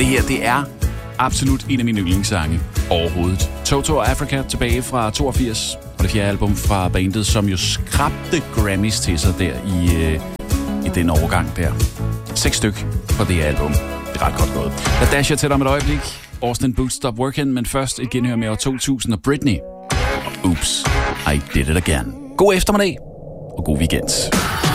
Det her, det er absolut en af mine yndlingssange overhovedet. Toto Africa tilbage fra 82, og det 4. album fra bandet, som jo skrabte Grammys til sig der i den overgang der. 6 styk på det album. Det er ret godt gået. Jeg dasher til dig om et øjeblik. Austin Boots Stop Working, men først et genhør med år 2000 og Britney. Oops, I did it again. God eftermiddag og god weekend.